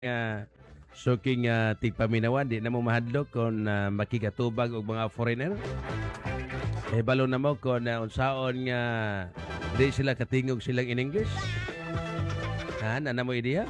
nga suking tigpaminawan di na mo mahadlok kung makikatubag og mga foreigner. Balo na mo kung unsaon nga di sila katingog silang in English. Na mo ideya?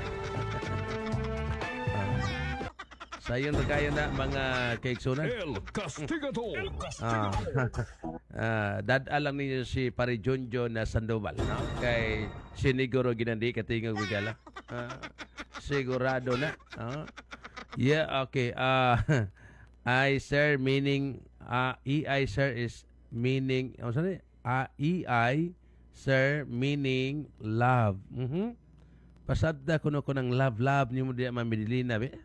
Sayon na kayo na mga kaiksunan. El Castigador. Ah, dad-alang ninyo si Pare Junjo na Sandoval, no? Kay siniguro ginandi katingog bigala. Sigurado na. Yeah, okay. I sir meaning EI sir is meaning sorry. EI sir meaning love. Pasadda kuno ko ng love niyo mo di mamidilina be.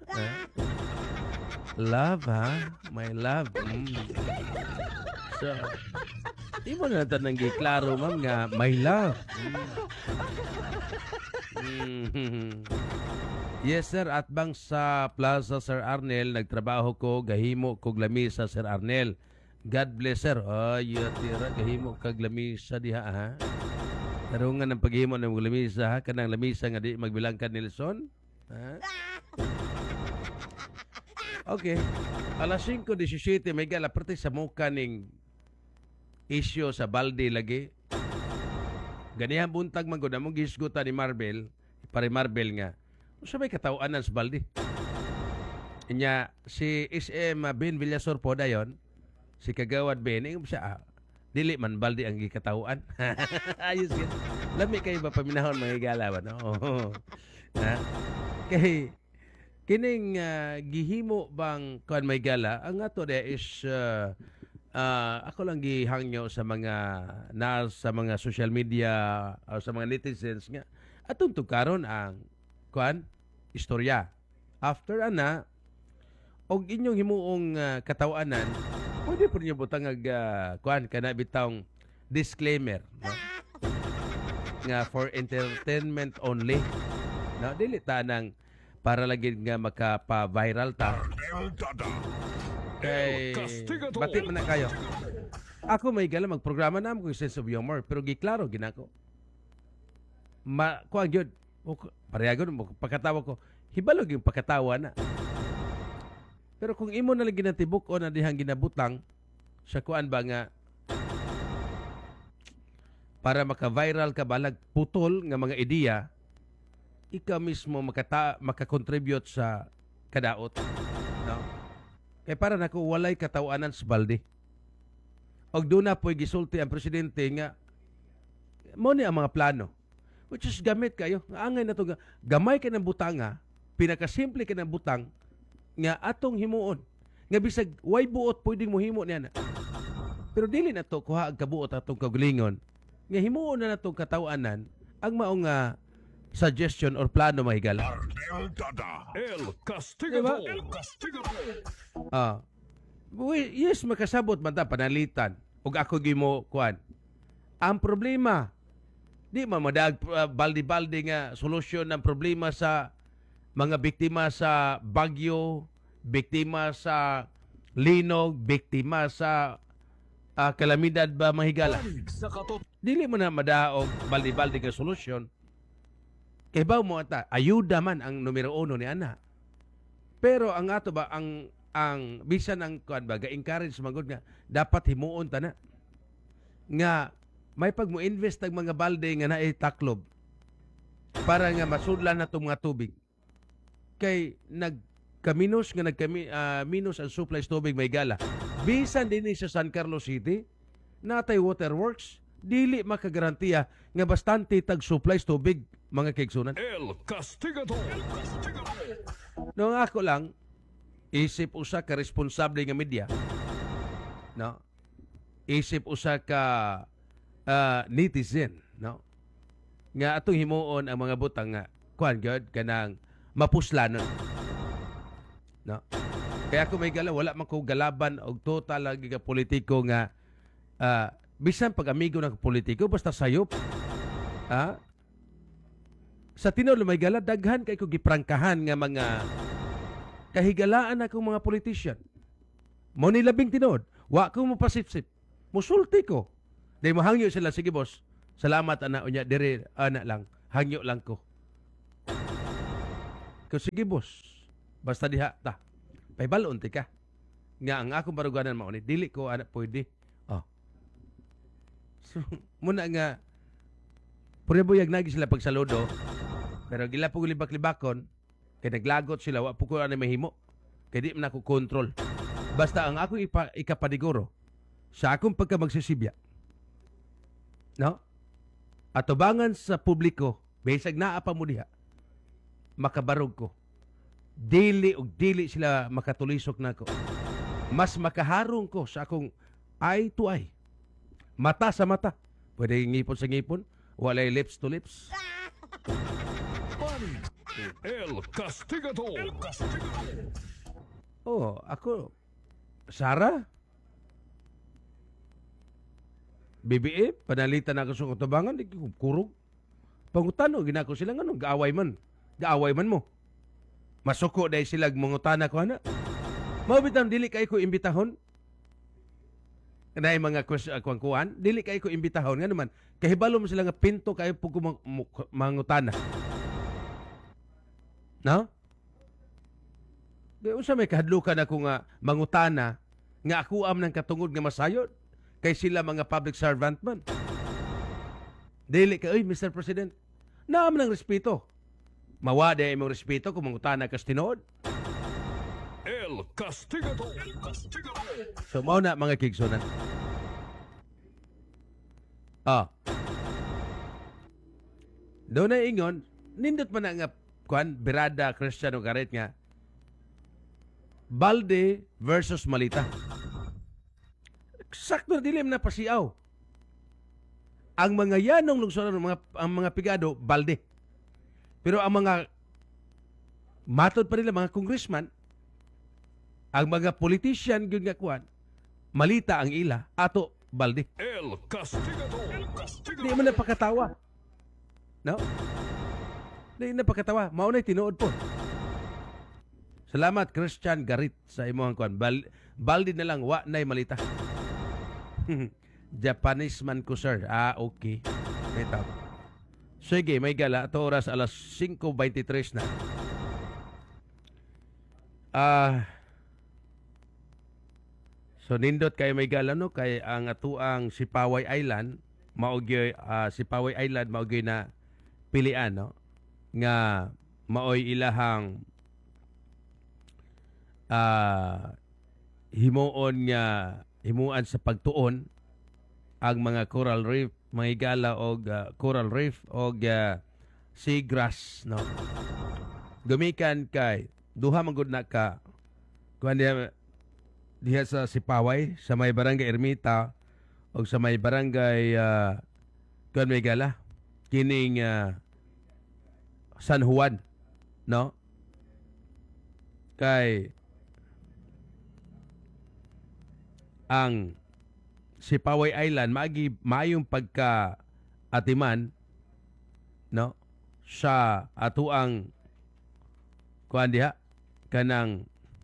Love ha? My love. So, di mo na tanang giklaro ma'am nga my love. Yes sir, at bang sa Plaza Sir Arnel nagtrabaho ko gahimo kog lamisa Sir Arnel. God bless sir. Tira gahimo kag lamisa diha ha. Tarungan ng paghimo ng lamisa ha, kanang lamisa nga di magbilang ka Nelson. Ha? Okay. Alas 5:17 may gala perti sa muka ning isyo sa balde lagi. Ganihan buntag man gud among gisgutan ni Marvel, pare Marvel nga. Unsa may katawanan sa balde? Nya si SM Ben Villasor po dayon, si Kagawad Ben, siya dili man balde ang gikatawan. Ayos yun. Lami kayo ba paminahon mga igalawan? No? Ha? Kay kining gihimo bang kuan may gala ang ato de is ako lang gihangyo sa mga sa mga social media o sa mga netizens nga atong tukaron ang kuan istorya after ana og inyong himuong katawanan pwede po niyo butang kuan kana bitawng disclaimer, no? Nga for entertainment only, no? Dili ta nang para lagi nga makapa-viral ta. Kay batik man na kayo. Ako may gala magprograma na mo kung sense of humor pero giklaro ginako. Kuan gyud. Parehagon mo pagkatawa ko. Hibalo gyud pagkatawa na. Pero kung imo na lang ginatibuk o na dihang ginabutang sa kuan ba nga para maka-viral ka balag putol nga mga ideya, ikaw mismo makakontribute sa kadaot, no? Kaya para nako walay katawanan sa balde. Og doon na po'y gisulti ang presidente nga mo ni ang mga plano. Which is gamit kayo. Angay na to gamay ka ng butanga, pinakasimple ka ng butang nga atong himuon. Nga bisag way buot pwedeng mo himo niya na. Pero dili na to kuha ang kabuot atong kagulingon. Nga himuon na natong katawanan ang maong suggestion or plano mahigala. El Castigador. Diba? El Castigador. Yes, makasabot man ta panalitan. Ug ako gimo kuan. Ang problema di mamadag baldi-baldi nga solusyon ng problema sa mga biktima sa bagyo, biktima sa linog, biktima sa kalamidad ba mahigala. Dili mo na madaog baldi-baldi nga solusyon. Kay ba mo ata, ayuda man ang numero 1 ni ana. Pero ang ato ba ang bisan ang kuan ba ga-encourage magud nga dapat himuon ta na. Nga may pag mo invest ng mga balde nga naay taklob para nga masudlan na tong mga tubig. Kay nagkaminos nga minus ang supply sa tubig may gala. Bisan din sa San Carlos City natay waterworks dili makagarantiya nga bastante tag supply sa tubig mga kaigsunan. El Castigador. El Castigador. No ako lang isip usa ka responsable nga media, no? Isip usa ka netizen, no? Nga atong himuon ang mga butang nga kuan gyud kanang mapuslanon, no? Kaya ako may gala wala man ko galaban og total lagi ka politiko nga bisan pag amigo ng politiko basta sayop. Sa tinuod may gala daghan kay ko giprangkahan nga mga kahigalaan akong mga politician. Mo ni labing tinuod, wa ko mo pasipsip. Musulti ko. Dahil mahangyo sila, sige boss, salamat ana unya dire ana lang, hangyo lang ko. Ko sige boss. Basta diha ta. Paibalon ti ka. Nga ang akong baruganan mao ni dili ko ana pwede. Oh. So muna nga puribuyag nagi sila pagsaludo. Pero gila po libak-libakon kay naglagot sila wa po ko ani mahimo. Kay di man ako control. Basta ang ako ikapadiguro sa akong pagka magsisibya. No? Atubangan sa publiko, bisag naa pa mo diha, makabarog ko. Dili og dili sila makatulisok nako. Mas makaharong ko sa akong eye to eye. Mata sa mata. Pwede ngipon sa ngipon, walay lips to lips. Pani. El Castigador. El Castigador. Oh, ako Sara BBE, panalitan ako sa katabangan, di ko kurog. Pangutano, ginako sila nga nung gaaway man. Gaaway man mo. Masuko dahil sila mangutana ko na. Mabitam, dili kayo ko imbitahon. Kanay mga kuwan, dili kayo ko imbitahon. Nga naman, kahibalo mo sila nga pinto kayo po mangutana. No? Kaya unsa may kahadlukan ako nga mangutana nga ako am ng katungod nga masayod. Kay sila mga public servant man. Dili ka, Mr. President, naam ng respeto. Mawada imong respeto kung mangutana kas tinuod. El Castigador. El Castigador. So, mao na mga kigsunan. Doon na ingon, nindot man na nga, Birada Cristiano Garet nga, Balde versus Malita. Sakto na dilim na pasiaw. Ang mga yanong lungsod, ang mga pigado, Balde. Pero ang mga matod pa nila, mga congressman, ang mga politician, yun nga kuwan, Malita ang ila, ato, Balde. El Castigador. El Castigador. Di mo na pakatawa. No? Di na pakatawa. Maunay tinuod po. Salamat, Christian Garit, sa imong kuwan. Balde na lang, wa na'y Malita. Japanese man ko, sir. Okay. Metap. Sige, may gala. Ito oras alas 5:23 na. So, nindot kayo may gala, no? Kay ang atuang Sipaway Island, Sipaway Island, maugyoy na pilian, no? Nga maoy ilahang himuan sa pagtuon ang mga coral reef, mga igala og coral reef og seagrass, no. Gumikan kay duha man gud na ka kuan diha sa Sipaway, sa may barangay Ermita og sa may barangay kuan may igala kining San Juan, no. Kay ang Sipaway Island maayong pagka atiman, no, sa atuang kuan diha kanang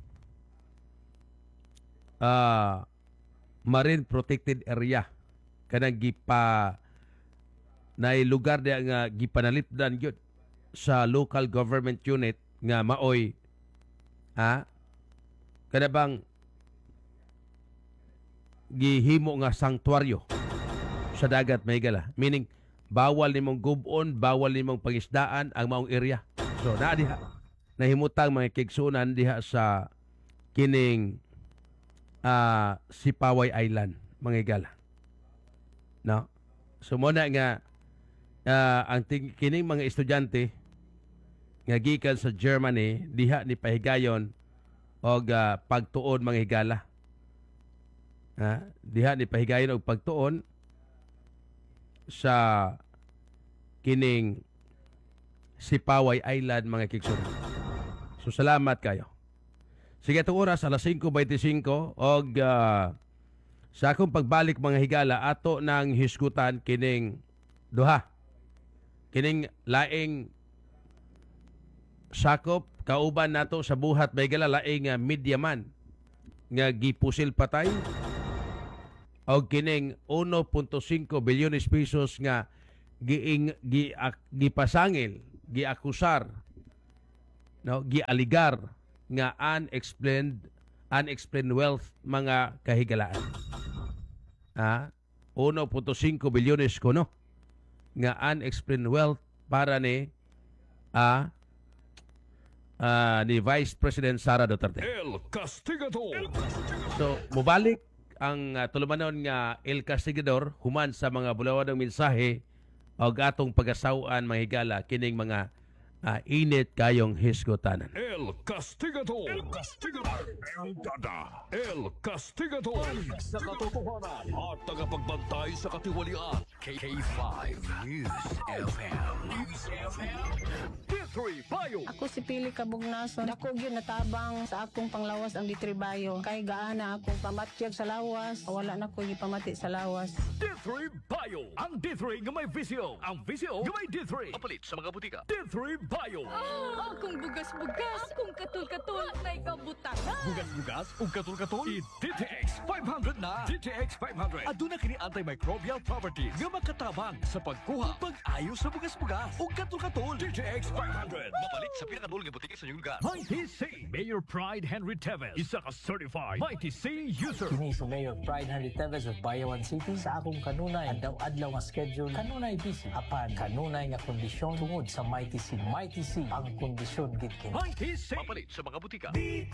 marine protected area, kanang gipa nay lugar diha nga gipanalipdan gyud sa local government unit nga maoy kada bang gihimo nga sanctuaryo sa dagat may gala. Meaning, bawal nimong gubon, bawal nimong pangisdaan ang maong area. So, na diha, nahimutang mga kigsunan diha sa kining Sipaway Island, mga gala. No? So, muna nga, ang kining mga estudyante nga gikan sa Germany, diha ni pahigayon og pagtuon mga higala. Diha ni pahigayon og pagtuon sa kining Sipaway Island, mga kigsunan. So salamat kayo. Sige, itong oras alas 5:25 og sa akong pagbalik mga higala ato nang hisgutan kining duha. Kining laing sakop kauban nato sa buhat may gala laing media man nga gipusil patay og kining 1.5 bilyones pesos nga gipasangil, giakusar no, gialigar nga unexplained wealth mga kahigalaan. 1.5 bilyones kuno nga unexplained wealth para ni Vice President Sara Duterte. El Castigador. So, mubalik ang tulumanon nga El Castigador human sa mga bulawadong mensahe o gatong pagasawan mga higala kining mga init kayong hisgotanan. El Castigador. El Castigador. El Dada. El Castigador. Sa katotohanan at tagapagbantay sa katiwalian. K5 News FM. News FM. D3 Bayo. Ako si Pili Kabugnason. Dako gyud natabang sa akong panglawas ang Ditribayo. Kay gaana akong pamatyag sa lawas. Wala na ko gipamati sa lawas. D3 Bayo. Ang D3 nga may visyo. Ang visyo nga may D3. Papalit sa mga butika. D3 Bayo. Akong bugas-bugas, akong katul-katul, may kabutanan. Bugas-bugas ug katul-katul. I-DTX 500 na. DTX 500. Aduna kini antimicrobial properties nga makatabang sa pagkuha, pag-ayo sa bugas-bugas ug katul-katul. DTX 500. Mapalit sa pinakadul nga butika sa inyong lugar. Mighty C. Mayor Pride Henry Teves. Isa ka certified Mighty C user. Kini si Mayor Pride Henry Teves of Bayawan City sa akong kanunay adlaw-adlaw nga schedule kanunay busy apan kanunay nga kondisyon tungod sa Mighty C ang kondisyon gid kini. Mighty C. Mapalit sa mga butika.